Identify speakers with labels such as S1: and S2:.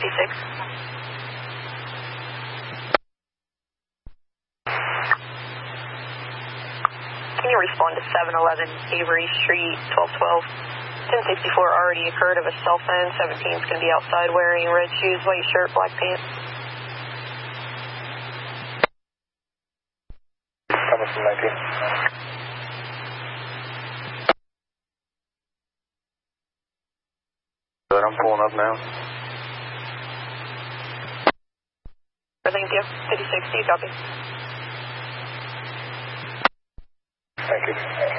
S1: 56. Can you respond to 711 Avery Street, 1212? 1064 already occurred of a cell phone. 17 is going to be outside wearing red shoes, white shirt, black pants.
S2: Coming from 19. Good, I'm pulling up now.
S1: Thank you. 56, do you copy?
S2: Thank you.